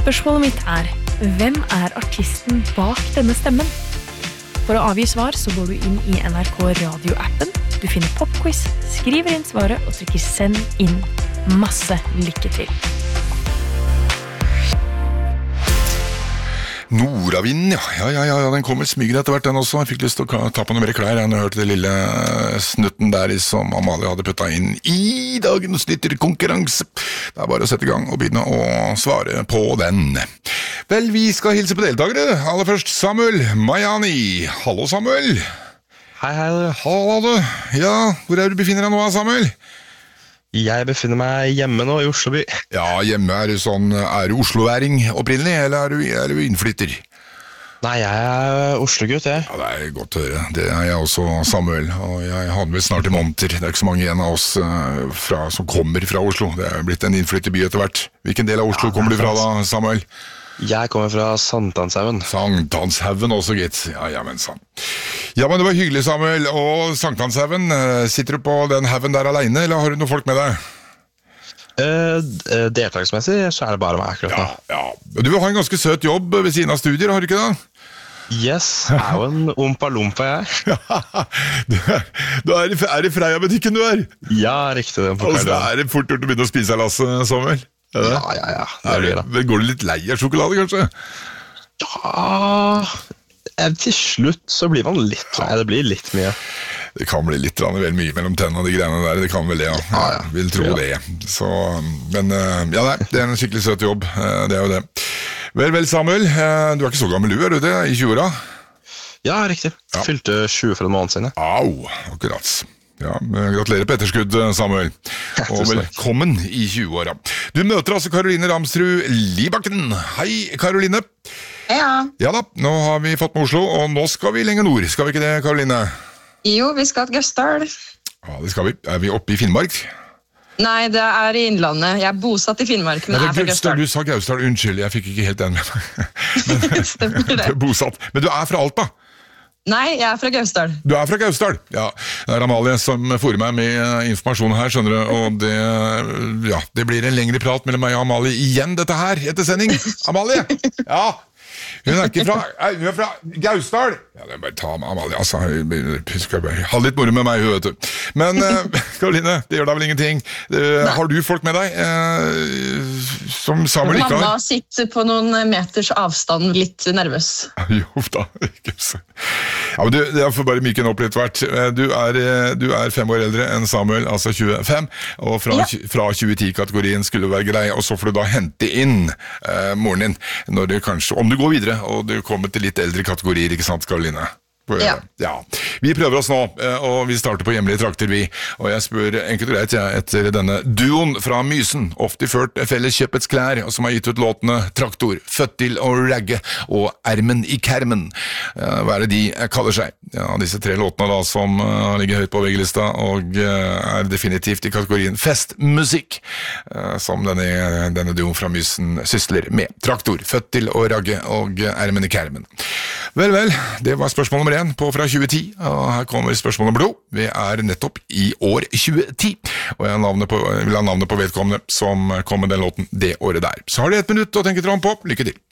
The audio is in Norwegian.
Spørsmålet mitt hvem artisten bak denne stemmen? For å avgi svar så går du inn i NRK Radio-appen, du finner popquiz, skriver inn svaret og trykker send inn. Masse lykke til! Nordavind, ja, den kommer smygende etter hvert den også. Jeg fikk lyst til å ta på noe mer klær. Jeg hørte det lille snutten der som Amalie hadde puttet inn i dagens lytterkonkurranse. Det bare å sette i gang og begynne å svare på den. Vel, vi skal hilse på deltakere. Aller først Samuel Mayani. Hallo, Samuel. Hei. Hallo, du. Ja, hvor du befinner deg nå, Samuel? Jeg befinner meg hjemme nå i Oslo by. Ja, hjemme du Oslo-væring opprinnelig, eller er du innflytter? Nei, jeg Oslo-gutt, jeg. Ja, det godt å høre. Det jeg også, Samuel, og jeg har vel snart i måneder. Det ikke så mange igjen av oss som kommer fra Oslo. Det blitt en innflytterby etter hvert. Hvilken del av Oslo kommer du fra da, Samuel? Jeg kommer fra Sankthanshaugen. Sankthanshaugen også, gitt. Ja, men sant. Ja, men det var hyggelig, Samuel. Og Sankthanshaugen, sitter du på den haugen der alene, eller har du noen folk med deg? Deltaksmessig så det bare meg akkurat nå. Ja. Du vil ha en ganske søt jobb ved siden av studier, har du ikke det? Yes, jeg jo en ompa-lompa, jeg. Du i Freia-butikken du er? Ja, riktig. Og så det fort gjort å begynne å spise av Lasse, Samuel? Ja. Går du litt lei av sjokolade, kanskje? Ja, til slutt så blir man litt lei. Det blir litt mye. Det kan bli litt vel mye mellom tennene og de greiene der. Det kan vel det, ja. Jeg vil tro det. Så, men det en skikkelig søt jobb. Det jo det. Vel, Samuel. Du ikke så gammel du, du det? I 20-åra? Ja, riktig. Fylte 20 for en måned siden. Au, akkurat. Ja, gratulerer på etterskudd, Samuel. Og velkommen i 20-åra. Du møter altså Karoline Ramsrud Libakken. Hei, Karoline. Heia. Ja da, nå har vi fått med Oslo, og nå skal vi lenger nord. Skal vi ikke det, Karoline? Jo, vi skal til Gausdal. Ja, det skal vi. Er vi oppe i Finnmark? Nei, det i Innlandet. Jeg bosatt i Finnmark, men fra Gausdal. Du sa Gausdal, unnskyld, jeg fikk ikke helt den med meg. Stemmer det. Du bosatt. Men du fra Alta? Nei, jeg fra Gausdal. Du fra Gausdal? Ja, det Amalie som får meg med informasjon her, skjønner du, og det blir en lengre prat mellom meg og Amalie igjen dette her, etter sending. Amalie? Ja, hun ikke hun fra Gausdal. Ja, det bare ta med Amalie, altså, hun skal bare ha litt moro med meg, hun vet du. Men, Karoline, det gjør da vel ingenting. Har du folk med deg som Samuel ikke har? Mamma sitter på noen meters avstand, litt nervøs. Jo da, ikke så. Ja, men jeg får bare myke opp litt hvert. Du 5 år eldre enn Samuel, altså 25, og fra 2010-kategorien skulle være grei, og så får du da hente inn moren din, når det kanskje, om du går videre, og du kommer til litt eldre kategorier, ikke sant, Karoline? Ja. Vi prøver oss nå, og vi starter på hjemlige trakter vi, og jeg spør enkelt og greit etter denne duoen fra Mysen, ofte ført Felleskjøpets klær, og som har gitt ut låtene Traktor, Født til å ragge og Ermen i kermen. Hva det de kaller seg? Ja, disse 3 låtene da som ligger høyt på VG-lista og definitivt i kategorien festmusikk, som denne duoen fra Mysen sysler med. Traktor, Født til å ragge og Ermen i kermen. Vel, det var spørsmål nummer 1 på fra 2010, og her kommer spørsmål nummer 2. Vi nettopp i år 2010, og jeg vil ha navnet på vedkommende som kom med den låten det året der. Så har du 1 minutt å tenke dere om på. Lykke til!